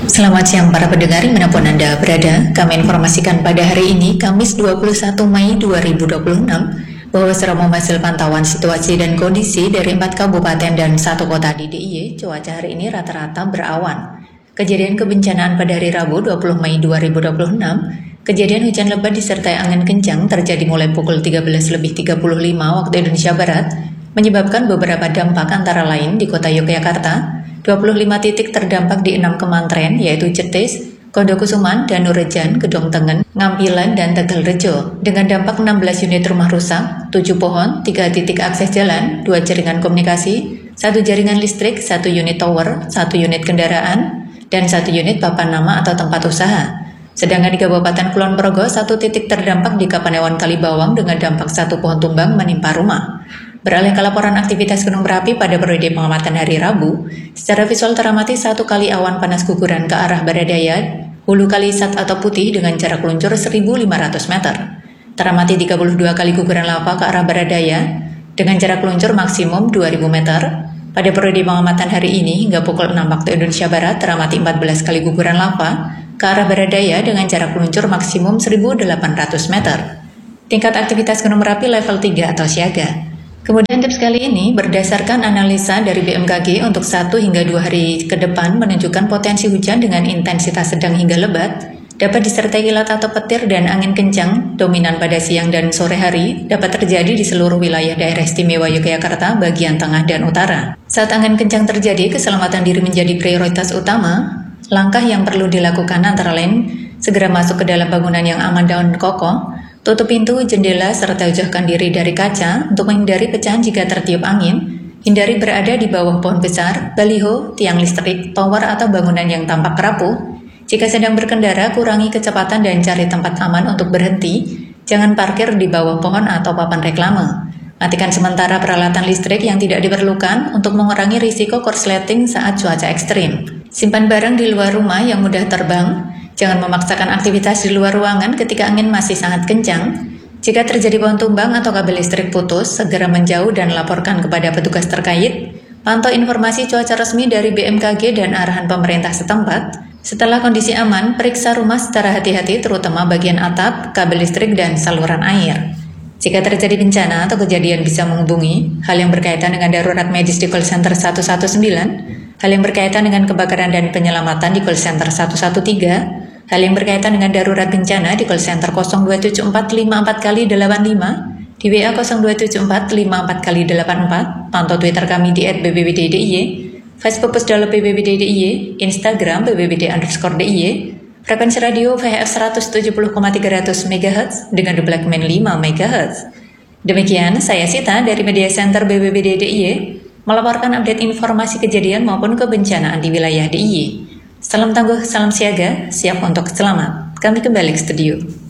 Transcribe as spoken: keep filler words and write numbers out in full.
Selamat siang para pendengar dimanapun Anda berada. Kami informasikan pada hari ini, Kamis dua puluh satu Mei dua ribu dua puluh enam, bahwa secara hasil pantauan situasi dan kondisi dari empat kabupaten dan satu kota di D I Y, cuaca hari ini rata-rata berawan. Kejadian kebencanaan pada hari Rabu dua puluh Mei dua ribu dua puluh enam, kejadian hujan lebat disertai angin kencang terjadi mulai pukul tiga belas lebih tiga puluh lima waktu Indonesia Barat, menyebabkan beberapa dampak antara lain di kota Yogyakarta. dua puluh lima titik terdampak di enam kementerian yaitu Jetis, Kondokusuman, Danurejan, Gedong Tengen, Ngampilan, dan Tegalrejo. Dengan dampak enam belas unit rumah rusak, tujuh pohon, tiga titik akses jalan, dua jaringan komunikasi, satu jaringan listrik, satu unit tower, satu unit kendaraan, dan satu unit papan nama atau tempat usaha. Sedangkan di Kabupaten Kulon Progo, satu titik terdampak di Kapanewon Kalibawang dengan dampak satu pohon tumbang menimpa rumah. Beralih ke laporan aktivitas gunung berapi pada periode pengamatan hari Rabu, secara visual teramati satu kali awan panas guguran ke arah barat daya, hulu kali Sat atau Putih dengan jarak luncur seribu lima ratus meter. Teramati tiga puluh dua kali guguran lava ke arah barat daya, dengan jarak luncur maksimum dua ribu meter. Pada periode pengamatan hari ini, hingga pukul enam waktu Indonesia Barat, teramati empat belas kali guguran lava ke arah barat daya dengan jarak luncur maksimum seribu delapan ratus meter. Tingkat aktivitas gunung berapi level tiga atau siaga. Kemudian tips kali ini berdasarkan analisa dari B M K G untuk satu hingga dua hari ke depan menunjukkan potensi hujan dengan intensitas sedang hingga lebat, dapat disertai kilat atau petir dan angin kencang, dominan pada siang dan sore hari, dapat terjadi di seluruh wilayah daerah istimewa Yogyakarta bagian tengah dan utara. Saat angin kencang terjadi, keselamatan diri menjadi prioritas utama. Langkah yang perlu dilakukan antara lain, segera masuk ke dalam bangunan yang aman dan kokoh, tutup pintu, jendela, serta jauhkan diri dari kaca untuk menghindari pecahan jika tertiup angin. Hindari berada di bawah pohon besar, baliho, tiang listrik, tower, atau bangunan yang tampak rapuh. Jika sedang berkendara, kurangi kecepatan dan cari tempat aman untuk berhenti. Jangan parkir di bawah pohon atau papan reklame. Matikan sementara peralatan listrik yang tidak diperlukan untuk mengurangi risiko korsleting saat cuaca ekstrim. Simpan barang di luar rumah yang mudah terbang. Jangan memaksakan aktivitas di luar ruangan ketika angin masih sangat kencang. Jika terjadi pohon tumbang atau kabel listrik putus, segera menjauh dan laporkan kepada petugas terkait. Pantau informasi cuaca resmi dari B M K G dan arahan pemerintah setempat. Setelah kondisi aman, periksa rumah secara hati-hati terutama bagian atap, kabel listrik, dan saluran air. Jika terjadi bencana atau kejadian bisa menghubungi hal yang berkaitan dengan darurat medis di call center satu satu sembilan, hal yang berkaitan dengan kebakaran dan penyelamatan di call center satu satu tiga, hal yang berkaitan dengan darurat bencana di call center nol dua tujuh empat lima empat kali delapan lima, di W A nol dua tujuh empat lima empat kali delapan empat, pantau Twitter kami di et b b b d d i y, Facebook Pusdalo B B B D D I Y, Instagram B B B D underscore D I Y, frekuensi radio V H F seratus tujuh puluh koma tiga ratus megahertz dengan duplemen lima megahertz. Demikian, saya Sita dari Media Center B B B D D I Y, melaporkan update informasi kejadian maupun kebencanaan di wilayah D I Y. Salam tangguh, salam siaga, siap untuk selamat. Kami kembali ke studio.